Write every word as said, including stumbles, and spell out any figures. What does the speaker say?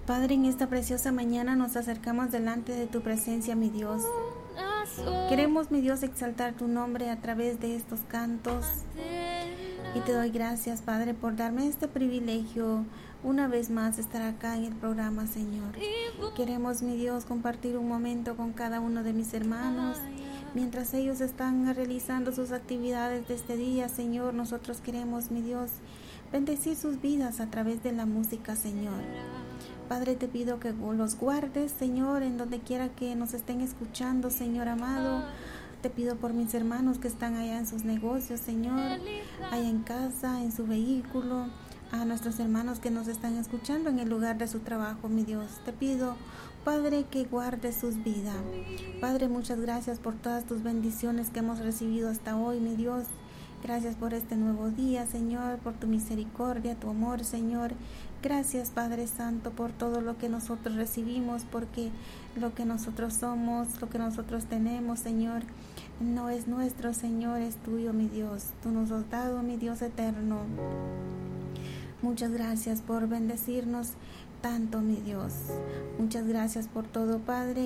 Padre, en esta preciosa mañana nos acercamos delante de tu presencia, mi Dios. Queremos, mi Dios, exaltar tu nombre a través de estos cantos. Y te doy gracias, Padre, por darme este privilegio una vez más estar acá en el programa, Señor. Queremos, mi Dios, compartir un momento con cada uno de mis hermanos. Mientras ellos están realizando sus actividades de este día, Señor, nosotros queremos, mi Dios, bendecir sus vidas a través de la música, Señor. Padre, te pido que los guardes, Señor, en donde quiera que nos estén escuchando, Señor amado. Te pido por mis hermanos que están allá en sus negocios, Señor, allá en casa, en su vehículo, a nuestros hermanos que nos están escuchando en el lugar de su trabajo, mi Dios. Te pido, Padre, que guarde sus vidas. Padre, muchas gracias por todas tus bendiciones que hemos recibido hasta hoy, mi Dios. Gracias por este nuevo día, Señor, por tu misericordia, tu amor, Señor. Gracias, Padre Santo, por todo lo que nosotros recibimos, porque lo que nosotros somos, lo que nosotros tenemos, Señor, no es nuestro, Señor, es tuyo, mi Dios. Tú nos has dado, mi Dios eterno. Muchas gracias por bendecirnos tanto, mi Dios. Muchas gracias por todo, Padre.